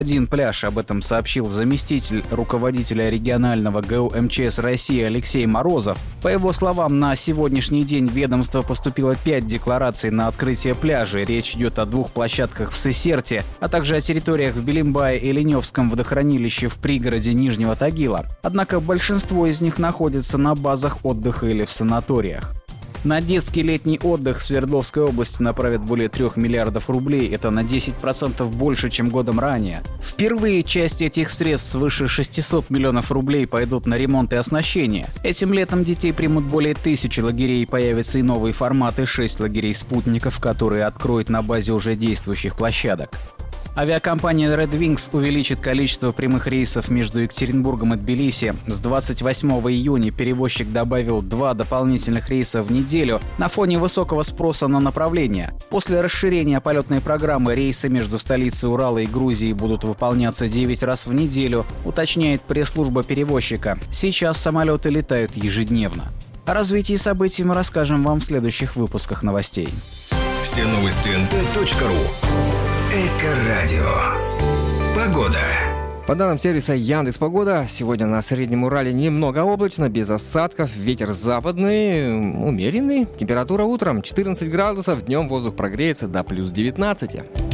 один пляж. Об этом сообщил заместитель руководителя регионального ГУ МЧС России Алексей Морозов. По его словам, на сегодняшний день в ведомство поступило 5 деклараций на открытие пляжей. Речь идет о 2 площадках в Сесерте, а также о территориях в Белимбае и Леневском водохранилище в пригороде Нижнего Тагила. Однако большинство из них находится на базах отдыха или в санаториях. На детский летний отдых в Свердловской области направят более 3 миллиардов рублей. Это на 10% больше, чем годом ранее. Впервые часть этих средств свыше 600 миллионов рублей пойдут на ремонт и оснащение. Этим летом детей примут более 1000 лагерей. Появятся и новые форматы: 6 лагерей-спутников, которые откроют на базе уже действующих площадок. Авиакомпания Red Wings увеличит количество прямых рейсов между Екатеринбургом и Тбилиси. С 28 июня перевозчик добавил 2 дополнительных рейса в неделю на фоне высокого спроса на направление. После расширения полетной программы рейсы между столицей Урала и Грузией будут выполняться 9 раз в неделю, уточняет пресс-служба перевозчика. Сейчас самолеты летают ежедневно. О развитии событий мы расскажем вам в следующих выпусках новостей. Все новости nt.ru. Эко-радио. Погода. По данным сервиса Яндекс.Погода, сегодня на Среднем Урале немного облачно, без осадков, ветер западный, умеренный. Температура утром 14 градусов, днем воздух прогреется до плюс 19.